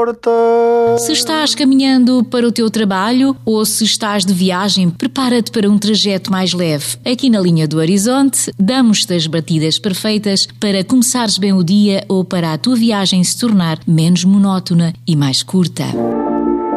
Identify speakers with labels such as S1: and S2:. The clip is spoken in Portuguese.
S1: porta.
S2: Se estás caminhando para o teu trabalho ou se estás de viagem, prepara-te para um trajeto mais leve. Aqui na Linha do Horizonte, damos-te as batidas perfeitas para começares bem o dia ou para a tua viagem se tornar menos monótona e mais curta.